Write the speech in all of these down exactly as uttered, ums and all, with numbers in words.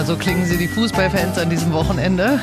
so klingen sie, die Fußballfans an diesem Wochenende.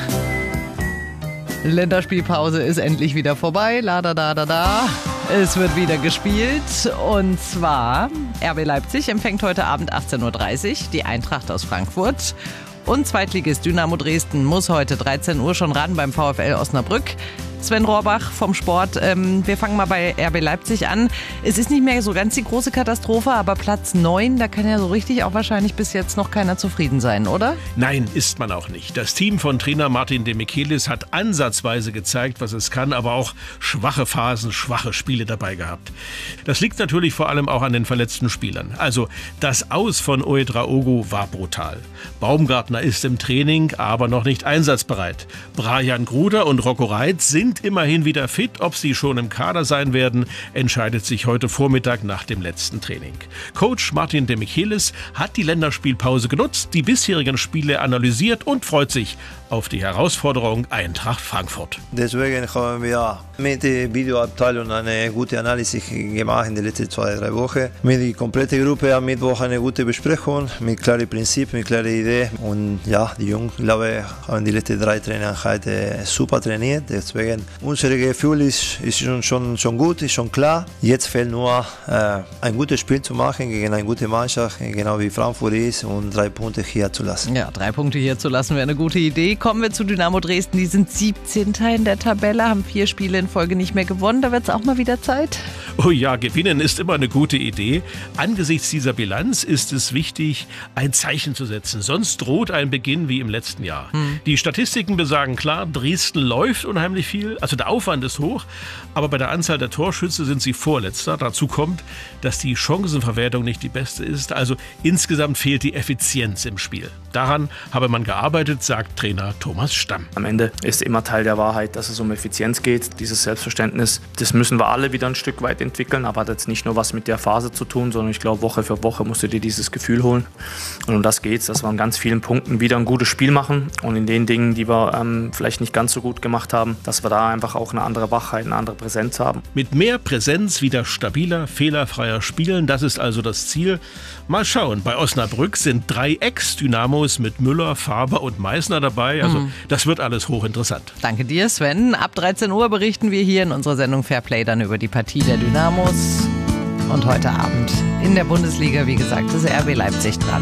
Länderspielpause ist endlich wieder vorbei. La da da da da. Es wird wieder gespielt. Und zwar R B Leipzig empfängt heute Abend achtzehn Uhr dreißig die Eintracht aus Frankfurt. Und Zweitligist Dynamo Dresden muss heute dreizehn Uhr schon ran beim VfL Osnabrück. Sven Rohrbach vom Sport. Ähm, wir fangen mal bei R B Leipzig an. Es ist nicht mehr so ganz die große Katastrophe, aber Platz neun, da kann ja so richtig auch wahrscheinlich bis jetzt noch keiner zufrieden sein, oder? Nein, ist man auch nicht. Das Team von Trainer Martin de Michelis hat ansatzweise gezeigt, was es kann, aber auch schwache Phasen, schwache Spiele dabei gehabt. Das liegt natürlich vor allem auch an den verletzten Spielern. Also das Aus von Ouedraogo war brutal. Baumgartner ist im Training, aber noch nicht einsatzbereit. Brian Gruder und Rocco Reitz sind immerhin wieder fit. Ob sie schon im Kader sein werden, entscheidet sich heute Vormittag nach dem letzten Training. Coach Martin de Michelis hat die Länderspielpause genutzt, die bisherigen Spiele analysiert und freut sich auf die Herausforderung Eintracht Frankfurt. Deswegen haben wir mit der Videoabteilung eine gute Analyse gemacht in den letzten zwei, drei Wochen. Mit der kompletten Gruppe am Mittwoch eine gute Besprechung, mit klaren Prinzipien, mit klaren Ideen. Und ja, die Jungs, glaube ich, haben die letzten drei Trainingseinheiten super trainiert. Deswegen, unser Gefühl ist, ist schon, schon, schon gut, ist schon klar. Jetzt fehlt nur, äh, ein gutes Spiel zu machen gegen eine gute Mannschaft, genau wie Frankfurt ist, und drei Punkte hier zu lassen. Ja, drei Punkte hier zu lassen wäre eine gute Idee. Kommen wir zu Dynamo Dresden. Die sind siebzehnter in der Tabelle, haben vier Spiele in Folge nicht mehr gewonnen. Da wird es auch mal wieder Zeit. Oh ja, gewinnen ist immer eine gute Idee. Angesichts dieser Bilanz ist es wichtig, ein Zeichen zu setzen. Sonst droht ein Beginn wie im letzten Jahr. Hm. Die Statistiken besagen klar, Dresden läuft unheimlich viel. Also der Aufwand ist hoch, aber bei der Anzahl der Torschüsse sind sie Vorletzter. Dazu kommt, dass die Chancenverwertung nicht die beste ist. Also insgesamt fehlt die Effizienz im Spiel. Daran habe man gearbeitet, sagt Trainer Thomas Stamm. Am Ende ist immer Teil der Wahrheit, dass es um Effizienz geht. Dieses Selbstverständnis, das müssen wir alle wieder ein Stück weit entwickeln, aber hat jetzt nicht nur was mit der Phase zu tun, sondern ich glaube, Woche für Woche musst du dir dieses Gefühl holen. Und um das geht's, dass wir an ganz vielen Punkten wieder ein gutes Spiel machen und in den Dingen, die wir ähm, vielleicht nicht ganz so gut gemacht haben, dass wir da einfach auch eine andere Wachheit, eine andere Präsenz haben. Mit mehr Präsenz wieder stabiler, fehlerfreier spielen, das ist also das Ziel. Mal schauen, bei Osnabrück sind drei Ex-Dynamos mit Müller, Faber und Meißner dabei. Also mhm. das wird alles hochinteressant. Danke dir, Sven. Ab dreizehn Uhr berichten wir hier in unserer Sendung Fairplay dann über die Partie der Dynamos. Und heute Abend in der Bundesliga, wie gesagt, ist R B Leipzig dran.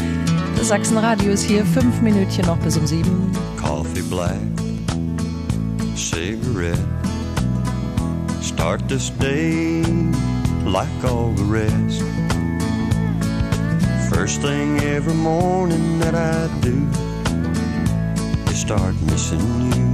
Das Sachsenradio ist hier, fünf Minütchen noch bis um sieben. Coffee black, cigarette, start this day like all the rest. First thing every morning that I do is start missing you.